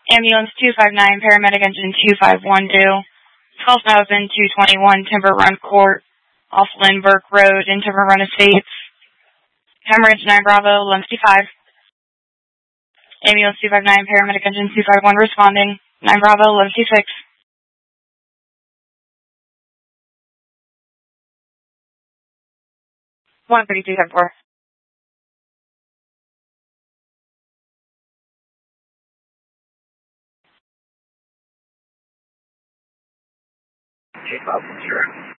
Ambulance 259, paramedic engine 251 12,221 Timber Run Court, off Lindbergh Road in Timber Run Estates. Hemorrhage 9 Bravo, 1155. Ambulance 259, paramedic engine 251 responding. 9 Bravo, 1126. 13274. Chief Officer.